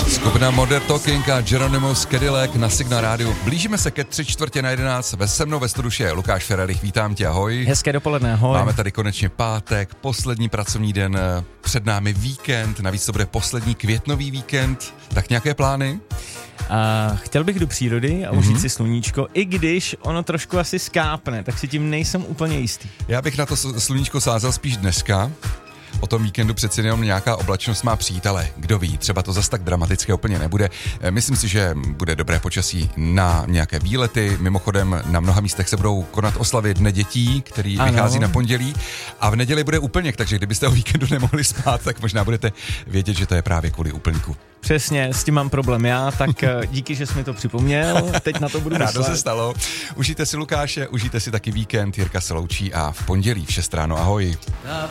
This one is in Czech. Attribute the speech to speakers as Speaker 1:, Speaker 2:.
Speaker 1: Skupina Modern Talking a Geronimo Cadillac na Signál rádiu. Blížíme se ke 11:45. Se mnou ve studiu je Lukáš Ferrerich. Vítám tě, ahoj.
Speaker 2: Hezké dopoledne, ahoj.
Speaker 1: Máme tady konečně pátek, poslední pracovní den, před námi víkend, navíc to bude poslední květnový víkend. Tak nějaké plány?
Speaker 2: Chtěl bych do přírody a užít si sluníčko, i když ono trošku asi skápne, tak si tím nejsem úplně jistý.
Speaker 1: Já bych na to sluníčko sázel spíš dneska. O tom víkendu přeci jenom nějaká oblačnost má přijít, ale kdo ví, třeba to zas tak dramatické úplně nebude. Myslím si, že bude dobré počasí na nějaké výlety. Mimochodem na mnoha místech se budou konat oslavy Dne dětí, který vychází na pondělí. A v neděli bude úplněk, takže kdybyste o víkendu nemohli spát, tak možná budete vědět, že to je právě kvůli úplňku.
Speaker 2: Přesně, s tím mám problém já, tak díky, že jsi mi to připomněl. Teď na to budu myslet.
Speaker 1: Rádo se stalo. Užijte si Lukáše, užijte si taky víkend. Jirka se loučí a v pondělí v 6 ráno ahoj.